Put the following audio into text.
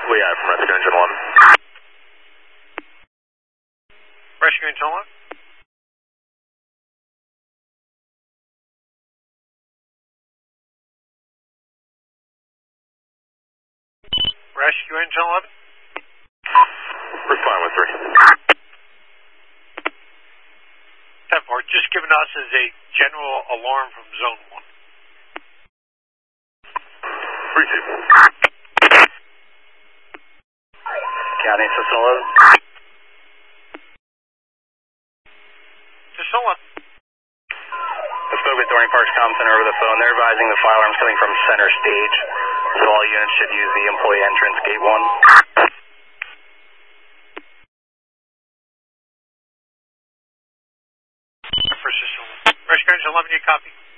We have from Rescue Engine 1. Rescue Engine 1. Rescue Engine 11. Respond with 3. 10-4, just given us as a general alarm from Zone 1. 3-2. County System 11. System 11. I spoke with Thorny Parks Comm Center over the phone. They're advising the fire alarm's coming from center stage, so all units should use the employee entrance gate 1. For System 11. Rescue Engine 11, you copy?